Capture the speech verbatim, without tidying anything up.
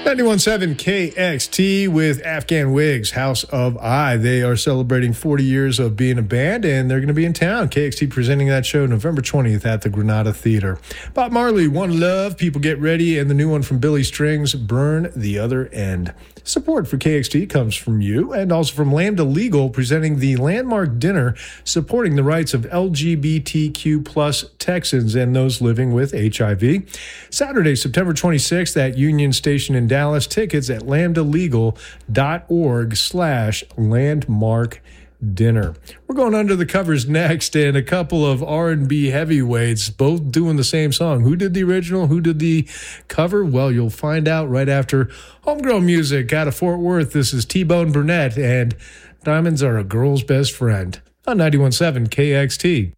ninety-one point seven K X T with Afghan Wigs, House of I. They are celebrating forty years of being a band, and they're going to be in town. K X T presenting that show November twentieth at the Granada Theater. Bob Marley, One Love, People Get Ready, and the new one from Billy Strings, Burn the Other End. Support for K X T comes from you and also from Lambda Legal, presenting the landmark dinner supporting the rights of L G B T Q plus Texans and those living with H I V. Saturday, September twenty-sixth at Union Station in Dallas. Tickets at lambdalegal.org slash landmark dinner. We're going under the covers next, and a couple of R and B heavyweights both doing the same song. Who did the original? Who did the cover? Well, you'll find out right after Homegrown Music out of Fort Worth. This is T-Bone Burnett and Diamonds Are a Girl's Best Friend on ninety-one point seven K X T.